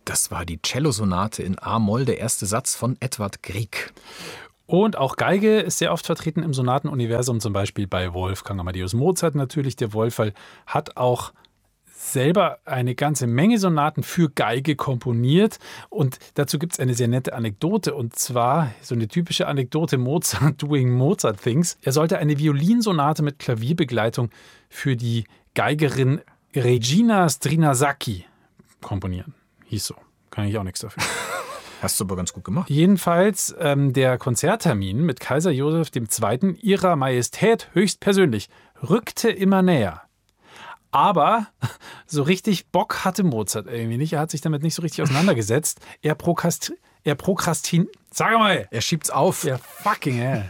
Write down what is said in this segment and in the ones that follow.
Das war die Cellosonate in A-Moll, der erste Satz von Edvard Grieg. Und auch Geige ist sehr oft vertreten im Sonatenuniversum, zum Beispiel bei Wolfgang Amadeus Mozart natürlich. Der Wolferl hat auch selber eine ganze Menge Sonaten für Geige komponiert. Und dazu gibt es eine sehr nette Anekdote. Und zwar so eine typische Anekdote: Mozart doing Mozart things. Er sollte eine Violinsonate mit Klavierbegleitung für die Geigerin Regina Strinasacchi komponieren. Hieß so. Kann ich auch nichts dafür. Hast du aber ganz gut gemacht. Jedenfalls der Konzerttermin mit Kaiser Joseph II. Ihrer Majestät höchstpersönlich rückte immer näher. Aber so richtig Bock hatte Mozart irgendwie nicht. Er hat sich damit nicht so richtig auseinandergesetzt. Er Sag mal! Er schiebt's auf. Ja, fucking hell.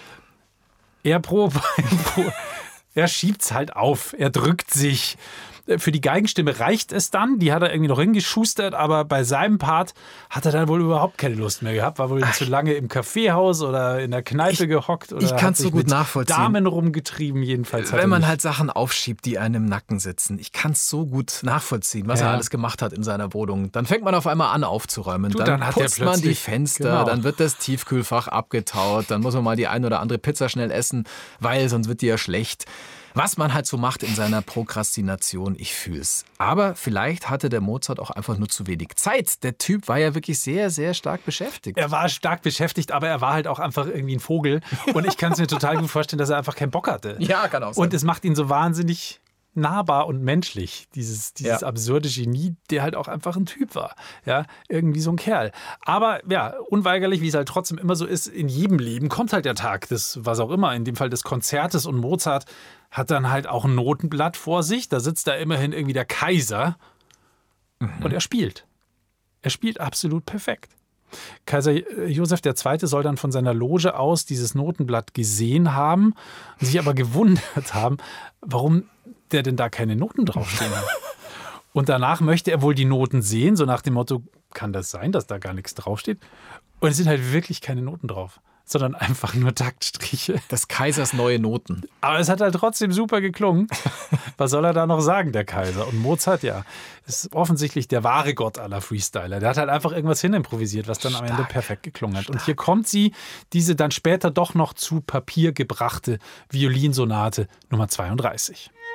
Er schiebt's halt auf. Er drückt sich. Für die Geigenstimme reicht es dann. Die hat er irgendwie noch hingeschustert, aber bei seinem Part hat er dann wohl überhaupt keine Lust mehr gehabt. War wohl zu lange im Kaffeehaus oder in der Kneipe gehockt. Oder ich kann es so gut nachvollziehen. Damen rumgetrieben jedenfalls. Wenn man halt Sachen aufschiebt, die einem im Nacken sitzen. Ich kann es so gut nachvollziehen, was er alles gemacht hat in seiner Wohnung. Dann fängt man auf einmal an aufzuräumen. Dann putzt man die Fenster, dann wird das Tiefkühlfach abgetaut, dann muss man mal die ein oder andere Pizza schnell essen, weil sonst wird die ja schlecht. Was man halt so macht in seiner Prokrastination, ich fühl's. Aber vielleicht hatte der Mozart auch einfach nur zu wenig Zeit. Der Typ war ja wirklich sehr, sehr stark beschäftigt. Er war stark beschäftigt, aber er war halt auch einfach irgendwie ein Vogel. Und ich kann es mir total gut vorstellen, dass er einfach keinen Bock hatte. Ja, kann auch sein. Und es macht ihn so wahnsinnig nahbar und menschlich, dieses absurde Genie, der halt auch einfach ein Typ war. Ja, irgendwie so ein Kerl. Aber ja, unweigerlich, wie es halt trotzdem immer so ist, in jedem Leben kommt halt der Tag des, was auch immer, in dem Fall des Konzertes, und Mozart hat dann halt auch ein Notenblatt vor sich. Da sitzt da immerhin irgendwie der Kaiser und er spielt. Er spielt absolut perfekt. Kaiser Joseph II. Soll dann von seiner Loge aus dieses Notenblatt gesehen haben, sich aber gewundert haben, warum der denn da keine Noten draufstehen hat. Und danach möchte er wohl die Noten sehen, so nach dem Motto, kann das sein, dass da gar nichts draufsteht? Und es sind halt wirklich keine Noten drauf, sondern einfach nur Taktstriche. Des Kaisers neue Noten. Aber es hat halt trotzdem super geklungen. Was soll er da noch sagen, der Kaiser? Und Mozart, ja, ist offensichtlich der wahre Gott aller Freestyler. Der hat halt einfach irgendwas hinimprovisiert, was dann am Ende perfekt geklungen hat. Und hier kommt sie, diese dann später doch noch zu Papier gebrachte Violinsonate Nummer 32.